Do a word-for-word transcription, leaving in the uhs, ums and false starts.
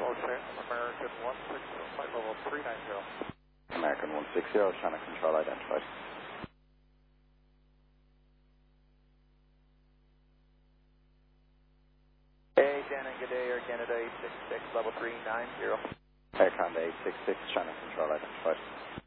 Ocean, American one six zero, flight level three nine zero. American one six zero, China Control identified. Hey, Shannon, good day, Air Canada eight six six, level three nine zero. Air Canada eight six six, China Control identified.